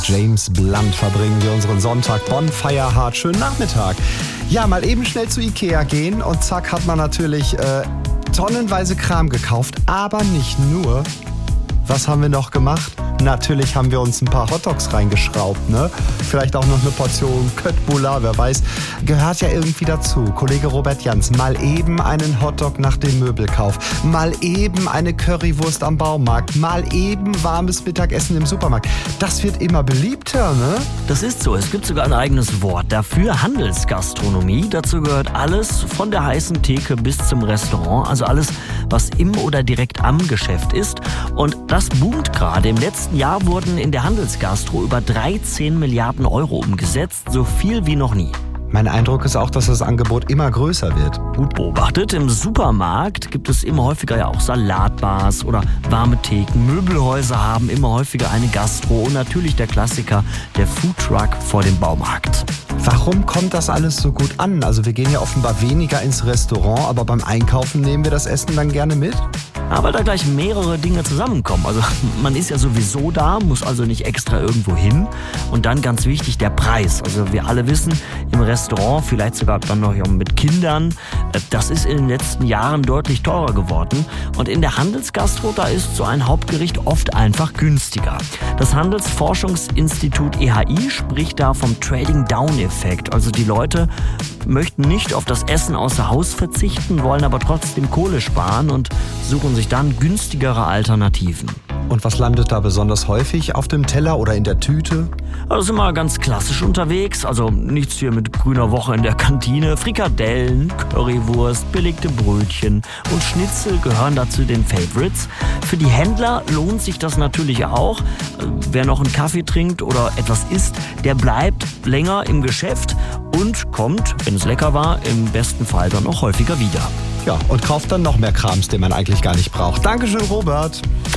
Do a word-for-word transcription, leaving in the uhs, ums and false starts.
James Blunt verbringen wir unseren Sonntag Bonfire Hard. Schönen Nachmittag. Ja, mal eben schnell zu Ikea gehen und zack hat man natürlich äh, tonnenweise Kram gekauft. Aber nicht nur. Was haben wir noch gemacht? Natürlich haben wir uns ein paar Hotdogs reingeschraubt, ne? Vielleicht auch noch eine Portion Köttbullar, wer weiß. Gehört ja irgendwie dazu. Kollege Robert Jans, mal eben einen Hotdog nach dem Möbelkauf, mal eben eine Currywurst am Baumarkt, mal eben warmes Mittagessen im Supermarkt. Das wird immer beliebter, ne? Das ist so. Es gibt sogar ein eigenes Wort dafür, Handelsgastronomie. Dazu gehört alles von der heißen Theke bis zum Restaurant. Also alles, was im oder direkt am Geschäft ist. Und das boomt gerade. Im letzten Jahr wurden in der Handelsgastro über dreizehn Milliarden Euro umgesetzt. So viel wie noch nie. Mein Eindruck ist auch, dass das Angebot immer größer wird. Gut beobachtet. Im Supermarkt gibt es immer häufiger ja auch Salatbars oder warme Theken. Möbelhäuser haben immer häufiger eine Gastro und natürlich der Klassiker, der Foodtruck vor dem Baumarkt. Warum kommt das alles so gut an? Also wir gehen ja offenbar weniger ins Restaurant, aber beim Einkaufen nehmen wir das Essen dann gerne mit? Ja, weil da gleich mehrere Dinge zusammenkommen. Also man ist ja sowieso da, muss also nicht extra irgendwo hin. Und dann ganz wichtig, der Preis. Also wir alle wissen, im Restaurant, vielleicht sogar dann noch mit Kindern, das ist in den letzten Jahren deutlich teurer geworden. Und in der Handelsgastro, da ist so ein Hauptgericht oft einfach günstiger. Das Handelsforschungsinstitut E H I spricht da vom Trading-Down-Effekt. Also die Leute möchten nicht auf das Essen außer Haus verzichten, wollen aber trotzdem Kohle sparen und suchen sich dann günstigere Alternativen. Und was landet da besonders häufig auf dem Teller oder in der Tüte? Also sind wir ganz klassisch unterwegs, also nichts hier mit grüner Woche in der Kantine. Frikadellen, Currywurst, belegte Brötchen und Schnitzel gehören dazu den Favorites. Für die Händler lohnt sich das natürlich auch. Wer noch einen Kaffee trinkt oder etwas isst, der bleibt länger im Geschäft und kommt, wenn es lecker war, im besten Fall dann auch häufiger wieder. Ja, und kauft dann noch mehr Krams, den man eigentlich gar nicht braucht. Dankeschön, Robert.